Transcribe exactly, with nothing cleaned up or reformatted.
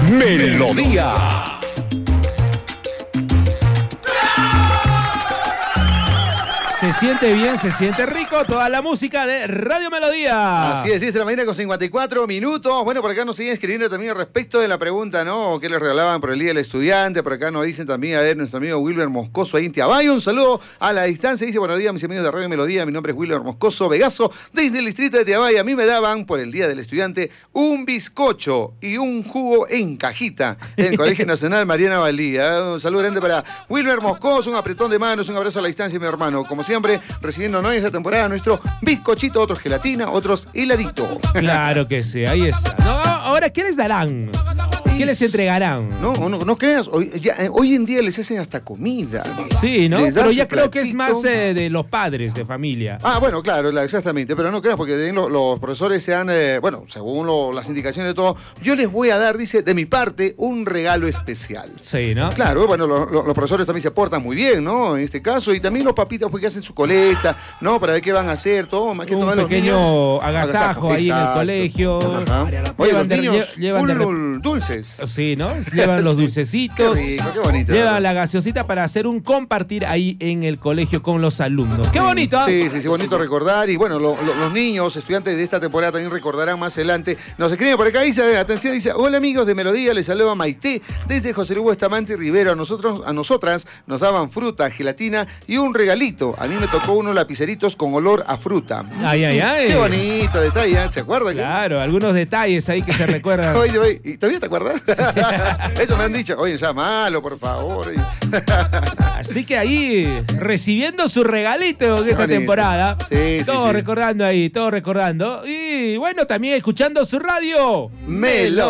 Melodía. Se siente bien, se siente rico, toda la música de Radio Melodía. Así es, diez de la mañana con cincuenta y cuatro minutos. Bueno, por acá nos siguen escribiendo también respecto de la pregunta, ¿no? ¿Qué les regalaban por el Día del Estudiante? Por acá nos dicen también, a ver, nuestro amigo Wilber Moscoso ahí en Tiabay. Un saludo a la distancia. Dice, buenos días, mis amigos de Radio Melodía. Mi nombre es Wilber Moscoso Vegaso, desde el distrito de Tiabay. A mí me daban, por el Día del Estudiante, un bizcocho y un jugo en cajita en el Colegio Nacional Mariana Valdía. Un saludo grande para Wilber Moscoso, un apretón de manos, un abrazo a la distancia, mi hermano. Como siempre, recibiendo ¿no? esta temporada nuestro bizcochito, otros gelatina, otros heladitos. Claro que sí, ahí está. No, ahora, ¿qué les darán? ¿Qué les entregarán? No, no, no creas, hoy, ya, eh, hoy en día les hacen hasta comida. Sí, ¿no? Les dan Pero su ya creo que es platito. más eh, de los padres de familia. Ah, bueno, claro, la- exactamente, pero no creas porque los, los profesores se han, eh, bueno, según lo- las indicaciones de todo, yo les voy a dar, dice, de mi parte, un regalo especial. Sí, ¿no? Claro, bueno, lo- lo- los profesores también se portan muy bien, ¿no? En este caso, y también los papitas pues que hacen su colecta, ¿no? Para ver qué van a hacer, todo, más que Un tomar los pequeño niños. agasajo ahí en el exacto. colegio. Ajá. Oye, Llevan los de- niños lle- llevan de full dulces. Sí, ¿no? Llevan los Sí. dulcecitos. Qué rico, qué bonito. Llevan la gaseosita para hacer un compartir ahí en el colegio con los alumnos. ¡Qué bonito! ¿eh? Sí, sí, sí, bonito recordar. Y bueno, lo- lo- los niños, estudiantes de esta temporada también recordarán más adelante. Nos escriben por acá, dice, a ver, atención, dice, hola amigos de Melodía, les saluda Maite desde José Luis Bustamante y Rivero. A nosotros, a nosotras nos daban fruta, gelatina y un regalito. A mí me tocó unos lapiceritos con olor a fruta. Ay, ay, ay. Qué bonito detalle, ¿eh? ¿Se acuerda? Claro, algunos detalles ahí que se recuerdan. Oye, oye, ¿y todavía te acuerdas? Eso me han dicho. Oye, sea malo, por favor. Así que ahí, recibiendo su regalito en esta bonito. temporada. Sí, sí, Todo sí. recordando ahí, todo recordando. Y bueno, también escuchando su radio. Melo.